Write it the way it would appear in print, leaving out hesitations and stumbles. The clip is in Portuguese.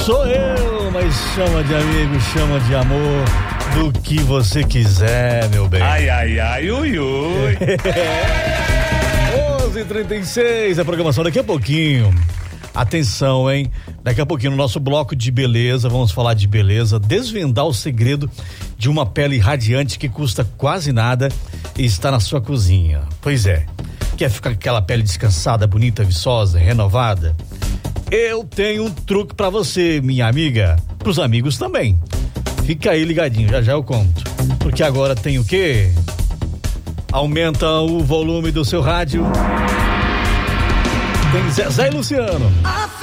Sou eu, mas chama de amigo, chama de amor, do que você quiser, meu bem. Ai, ai, ai, ui, ui. 11h36, a programação daqui a pouquinho. Atenção, hein? Daqui a pouquinho no nosso bloco de beleza, vamos falar de beleza, desvendar o segredo de uma pele radiante que custa quase nada e está na sua cozinha. Pois é, quer ficar com aquela pele descansada, bonita, viçosa, renovada? Eu tenho um truque pra você, minha amiga, pros amigos também. Fica aí ligadinho, já já eu conto. Porque agora tem o quê? Aumenta o volume do seu rádio. Tem Zezé e Luciano.